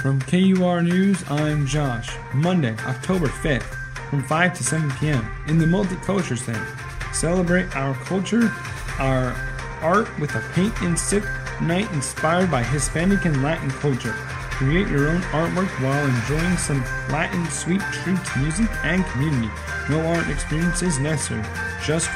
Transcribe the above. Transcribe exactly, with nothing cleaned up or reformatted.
From K U R News, I'm Josh. Monday, October fifth, from five to seven p.m. in the Multicultural Center. Celebrate our culture, our art with a paint and sip night inspired by Hispanic and Latin culture. Create your own artwork while enjoying some Latin sweet treats, music, and community. No art experience is necessary. Just